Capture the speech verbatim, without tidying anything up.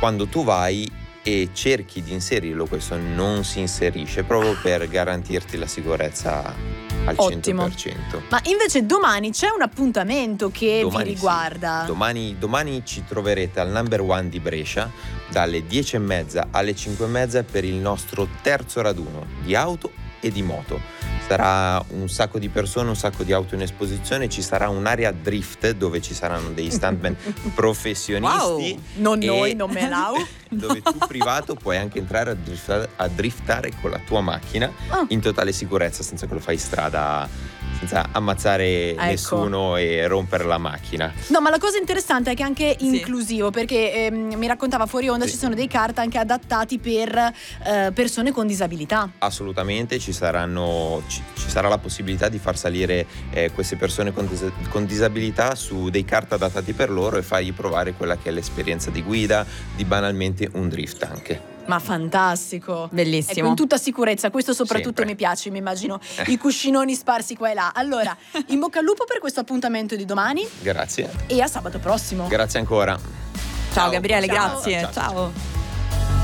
quando tu vai e cerchi di inserirlo, questo non si inserisce proprio per garantirti la sicurezza al Ottimo. cento per cento. Ma invece domani c'è un appuntamento che Domani vi sì. riguarda? Domani, domani ci troverete al Number One di Brescia dalle dieci e mezza alle cinque e mezza per il nostro terzo raduno di auto e di moto. Sarà un sacco di persone, un sacco di auto in esposizione, ci sarà un'area drift dove ci saranno dei stuntman professionisti. Wow. Non e noi, non me lau. dove tu privato puoi anche entrare a driftare, a driftare con la tua macchina Ah. in totale sicurezza, senza che lo fai strada, senza ammazzare Ecco. nessuno e rompere la macchina. No, ma la cosa interessante è che è anche Sì. inclusivo, perché ehm, mi raccontava fuori onda, Sì. ci sono dei kart anche adattati per eh, persone con disabilità. Assolutamente, ci saranno ci, ci sarà la possibilità di far salire eh, queste persone con, dis- con disabilità su dei kart adattati per loro e fargli provare quella che è l'esperienza di guida, di banalmente un drift anche. Ma fantastico. Bellissimo. Ecco, in tutta sicurezza, questo soprattutto Sempre. mi piace, mi immagino i cuscinoni sparsi qua e là. Allora, in bocca al lupo per questo appuntamento di domani Grazie. e a sabato prossimo. Grazie ancora. Ciao Gabriele, Ciao. grazie. Ciao. Ciao.